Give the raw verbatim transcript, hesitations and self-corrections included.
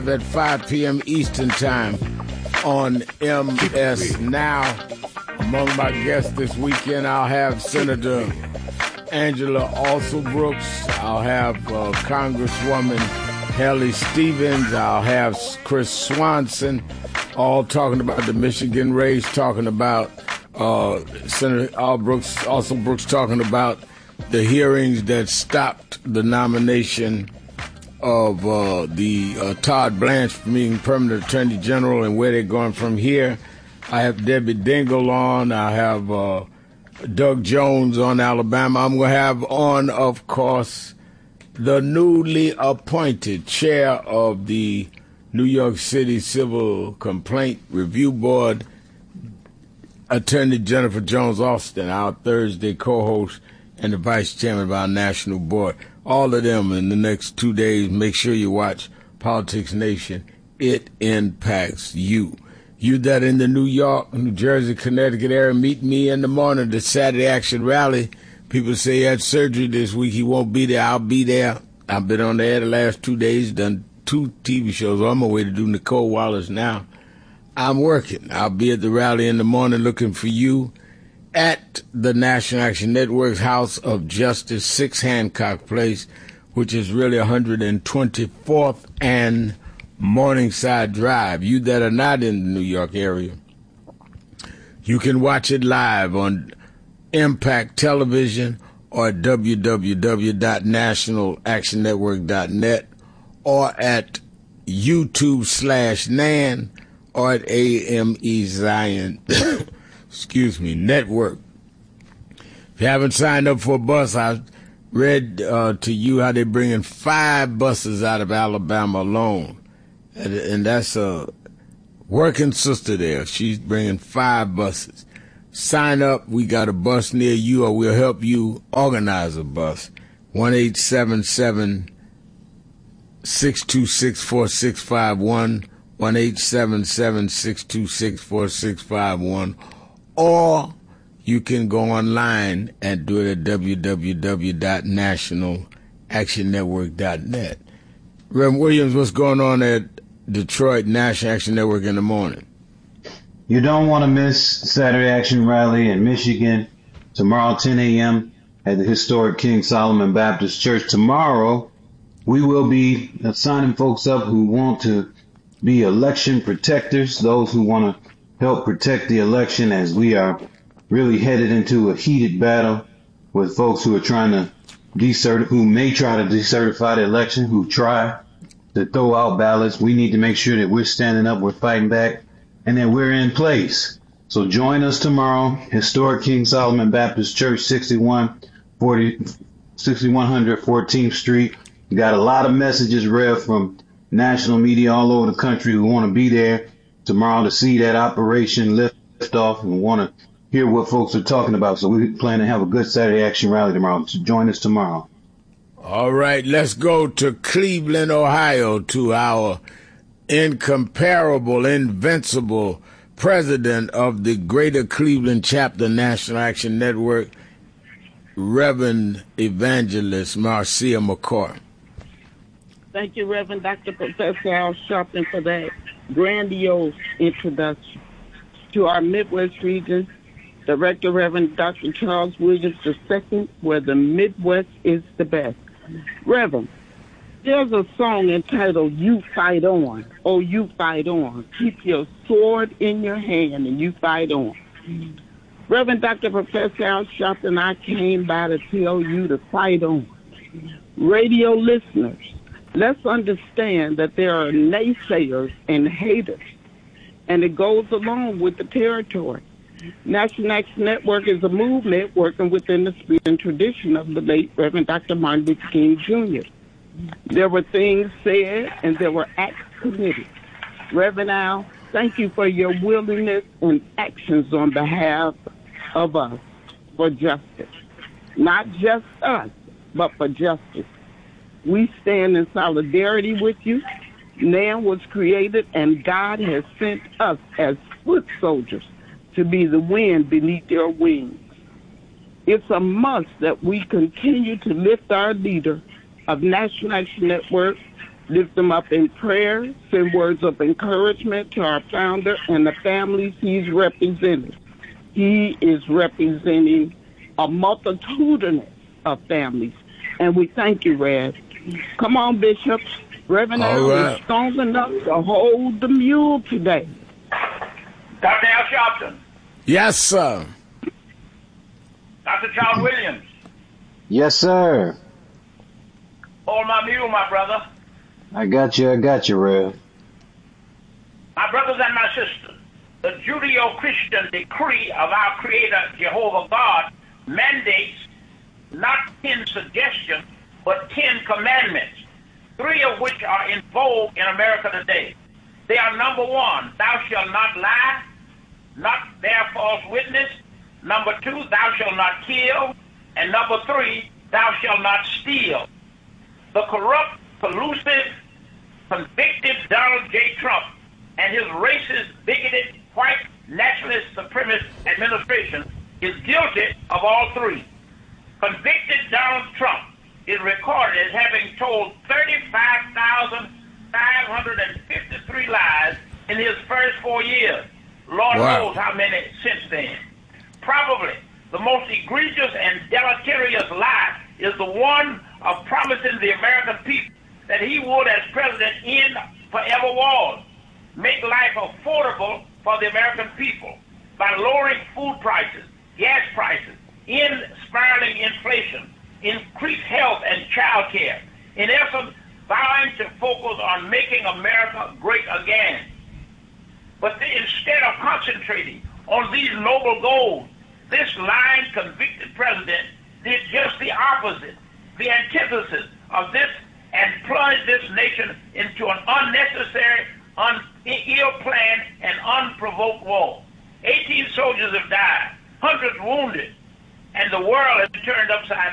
at five p.m. Eastern Time on M S Now. Among my guests this weekend, I'll have Senator Angela Alsobrooks. I'll have uh, Congresswoman Haley Stevens. I'll have Chris Swanson, all talking about the Michigan race, talking about uh, Senator Albrooks, Alsobrooks talking about the hearings that stopped the nomination of uh, the uh, Todd Blanche from being permanent attorney general and where they're going from here. I have Debbie Dingell on. I have uh, Doug Jones on Alabama. I'm going to have on, of course, the newly appointed chair of the New York City Civil Complaint Review Board, Attorney Jennifer Jones Austin, our Thursday co-host and the vice chairman of our national board. All of them in the next two days. Make sure you watch Politics Nation. It impacts you. You that in the New York, New Jersey, Connecticut area, meet me in the morning at the Saturday Action Rally. People say he had surgery this week. He won't be there. I'll be there. I've been on the air the last two days, done two T V shows. I'm on my way to do Nicole Wallace now. I'm working. I'll be at the rally in the morning looking for you at the National Action Network's House of Justice, six Hancock Place, which is really one hundred twenty-fourth and Morningside Drive. You that are not in the New York area, you can watch it live on Impact Television or at w w w dot national action network dot net or at YouTube slash Nan or at A M E Zion, excuse me, Network. If you haven't signed up for a bus, I read uh, to you how they're bringing five buses out of Alabama alone. And, and that's a working sister there. She's bringing five buses. Sign up. We got a bus near you, or we'll help you organize a bus. one eight seven seven, six two six, four six five one, one eight seven seven, six two six, four six five one. Or you can go online and do it at w w w dot national action network dot net. Reverend Williams, what's going on at Detroit National Action Network in the morning? You don't want to miss Saturday Action Rally in Michigan tomorrow, ten a.m. at the historic King Solomon Baptist Church. Tomorrow, we will be signing folks up who want to be election protectors, those who want to help protect the election, as we are really headed into a heated battle with folks who are trying to decert, who may try to decertify the election, who try to throw out ballots. We need to make sure that we're standing up, we're fighting back, and that we're in place. So join us tomorrow, historic King Solomon Baptist Church, sixty-one hundred fourteenth Street. We got a lot of messages, Rev, from national media all over the country who want to be there tomorrow to see that operation lift off and want to hear what folks are talking about. So we plan to have a good Saturday Action Rally tomorrow. So join us tomorrow. All right, let's go to Cleveland, Ohio, to our incomparable, invincible president of the Greater Cleveland Chapter National Action Network, Reverend Evangelist Marcia McCoy. Thank you, Reverend Doctor Professor Al Sharpton, for that grandiose introduction. To our Midwest region, Director Reverend Doctor Charles Williams the Second, where the Midwest is the best. Reverend, there's a song entitled You Fight On. Oh, you fight on. Keep your sword in your hand and you fight on. Reverend Doctor Professor Al Sharpton, I came by to tell you to fight on. Radio listeners, let's understand that there are naysayers and haters, and it goes along with the territory. National Action Network is a movement working within the spirit and tradition of the late Reverend Doctor Martin Luther King Junior There were things said and there were acts committed. Reverend Al, thank you for your willingness and actions on behalf of us for justice. Not just us, but for justice. We stand in solidarity with you. Man was created and God has sent us as foot soldiers to be the wind beneath your wings. It's a must that we continue to lift our leader of National Action Network, lift them up in prayer, send words of encouragement to our founder and the families he's representing. He is representing a multitudinous of families, and we thank you, Rev. Come on, Bishop. Reverend Al right. is strong enough to hold the mule today. Doctor Al Sharpton. Yes, sir. Doctor Charles Williams. Yes, sir. Hold my mule, my brother. I got you. I got you, Rev. My brothers and my sisters, the Judeo-Christian decree of our Creator, Jehovah God, mandates not ten suggestions, but ten commandments, three of which are in vogue in America today. They are number one, thou shalt not lie, not bear false witness. Number two, thou shalt not kill. And number three, thou shalt not steal. The corrupt, collusive, convicted Donald J. Trump and his racist, bigoted, white, nationalist, supremacist administration is guilty of all three. Convicted Donald Trump is recorded as having told thirty-five thousand five hundred fifty-three lies in his first four years. Lord Wow. knows how many since then. Probably the most egregious and deleterious lie is the one of promising the American people that he would, as president, end forever wars, make life affordable for the American people by lowering food prices, gas prices, end spiraling inflation, increase health and child care. In essence, vowing to focus on making America great again. But the, instead of concentrating on these noble goals, this lying, convicted president did just the opposite, the antithesis of this, and plunged this nation into an unnecessary, un- ill-planned, and unprovoked war. eighteen soldiers have died, hundreds wounded, and the world has turned upside